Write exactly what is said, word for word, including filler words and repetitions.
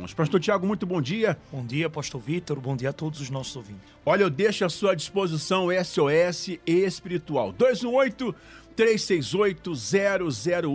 irmãos. Pastor Tiago, muito bom dia. Bom dia, pastor Vitor. Bom dia a todos os nossos ouvintes. Olha, eu deixo à sua disposição S O S espiritual. dois um oito, três seis oito, zero zero